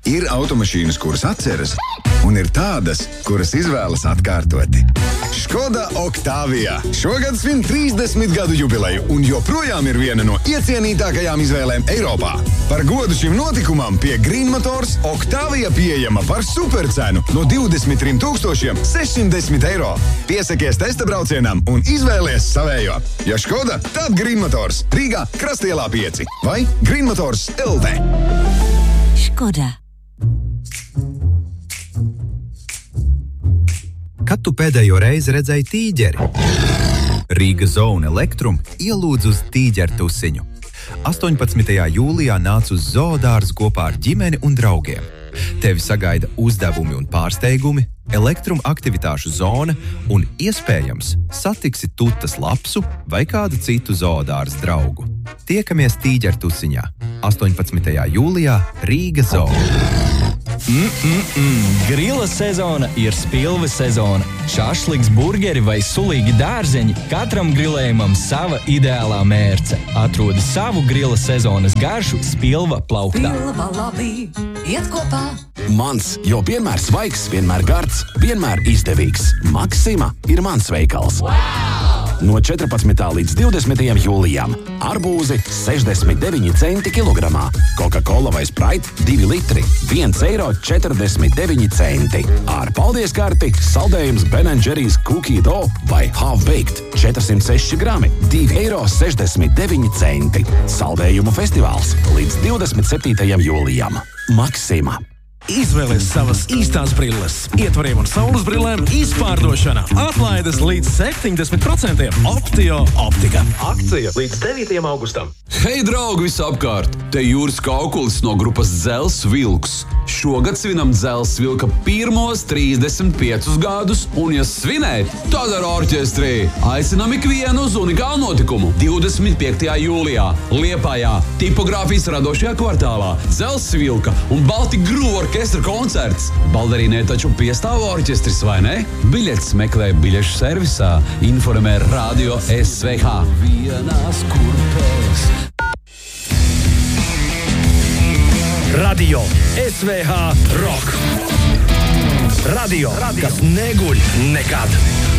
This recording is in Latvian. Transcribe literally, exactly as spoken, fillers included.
Ir automašīnas, kuras atceras, un ir tādas, kuras izvēlas atkārtoti. Škoda Octavia šogad svin trīsdesmit gadu jubileju un joprojām ir viena no iecienītākajām izvēlēm Eiropā. Par godu šim notikumam pie Green Motors Octavia pieejama par supercenu no divdesmit trim tūkstošiem sešsimt desmit eiro. Piesakies testa braucienam un izvēlies savējo. Ja Škoda, tad Green Motors Rīgā Krastielā pieci vai Green Motors L V. Škoda. Kad tu pēdējo reizi redzēji tīģeri? Rīga Zone Elektrum ielūdz uz tīģertusiņu. astoņpadsmitajā jūlijā nāc uz zoodārzu kopā ar ģimeni un draugiem. Tevi sagaida uzdevumi un pārsteigumi, Elektrum aktivitāšu zona un, iespējams, satiksi tutas lapsu vai kādu citu zoodārzu draugu. Tiekamies tīģertusiņā. astoņpadsmitajā jūlijā Rīga Zone. Mm-mm-mm. Grila sezona ir spilve sezona. Šašliks, burgeri vai sulīgi dārzeņi, katram grilējumam sava ideālā mērce. Atrodi savu grila sezonas garšu spilva plauktā. Spilva labi, iet kopā. Mans, jo vienmēr svaigs, vienmēr gards, vienmēr izdevīgs. Maksima ir mans veikals. Wow! No četrpadsmitā līdz divdesmitajam jūlijam. Arbūzi sešdesmit deviņi centi kilogramā. Coca-Cola vai Sprite divi litri, viens eiro četrdesmit deviņi centi. Ar paldies karti saldējums Ben and Jerry's Cookie Dough vai Half Baked četrsimt seši grami, divi eiro sešdesmit deviņi centi. Saldējumu festivāls līdz divdesmit septītajam jūlijam. Maksima. Izvēlies savas īstās brilles. Ietvariem un saules brillēm izpārdošana. Atlaides līdz septiņdesmit procentiem. Optio optika. Akcija līdz devītajam augustam. Hei, draugi, visapkārt! Te Jūras Kaukulis no grupas Dzels Vilks. Šogad svinam Dzels Vilka pirmos trīsdesmit piecus gadus, un, ja svinēt, tad ar orķestrī. Aicinam ikvienu uz unikālu notikumu divdesmit piektajā jūlijā Liepājā, tipogrāfijas radošajā kvartālā. Dzels Vilka un Balti Groove orķestra koncerts. Balderīnē taču piestāv orķestris, vai ne? Biļetes meklē biļešu servisā. Informē Radio S V H. Vienās kurpēs. Radio S V H Rock. Radio, Radio, kas neguļ nekad.